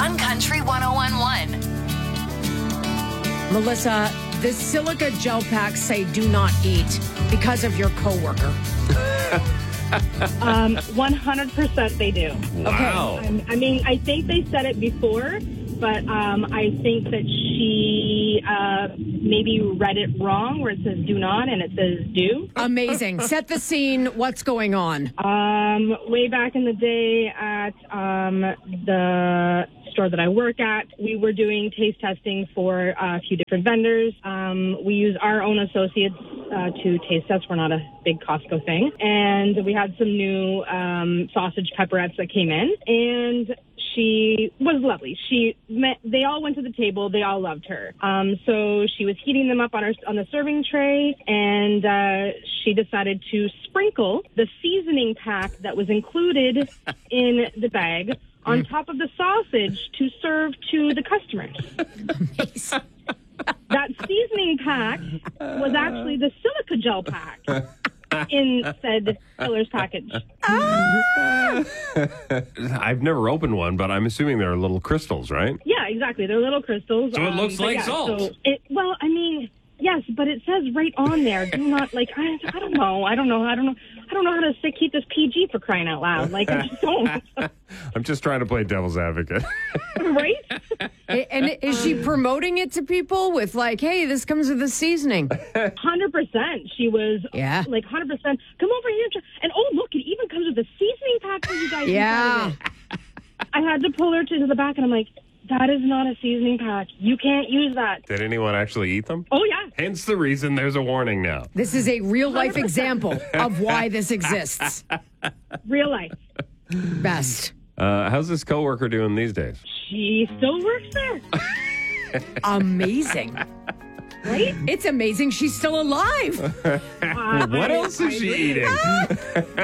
on Country 101.1. Melissa, the silica gel packs say do not eat because of your coworker. 100% they do. Wow. I mean, I think they said it before, but I think that she maybe read it wrong where it says do not and it says do. Amazing. Set the scene. What's going on? Way back in the day at the store that I work at, we were doing taste testing for a few different vendors. We use our own associates to taste test. We're not a big Costco thing. And we had some new sausage pepperettes that came in, and she was lovely. They all went to the table. They all loved her. So she was heating them up on the serving tray, and she decided to sprinkle the seasoning pack that was included in the bag on top of the sausage to serve to the customers. That seasoning pack was actually the silica gel pack in said filler's package. I've never opened one, but I'm assuming they're little crystals, right? Yeah, exactly. They're little crystals. So it looks like salt. So I mean, yes, but it says right on there, do not, like, I don't know how to keep this PG, for crying out loud. Like, I just don't. I'm just trying to play devil's advocate. Right? And is she promoting it to people with like, hey, this comes with the seasoning? 100%. She was like 100%. Come over here. And oh, look, it even comes with a seasoning pack for you guys. Yeah. I had to pull her to the back, and I'm like, that is not a seasoning pack. You can't use that. Did anyone actually eat them? Oh, yeah. Hence the reason there's a warning now. This is a real-life example of why this exists. Real life. Best. How's this coworker doing these days? She still works there. Amazing. Right? It's amazing she's still alive. What else is she eating?